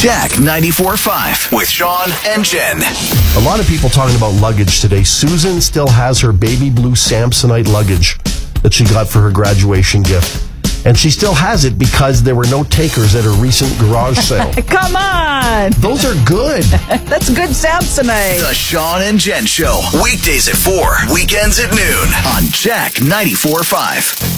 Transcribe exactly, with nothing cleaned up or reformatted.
Jack ninety-four point five with Sean and Jen. A lot of people talking about luggage today. Susan still has her baby blue Samsonite luggage that she got for her graduation gift. And she still has it because there were no takers at her recent garage sale. Come on! Those are good. That's good Samsonite. The Sean and Jen Show. Weekdays at four, weekends at noon on Jack ninety-four point five.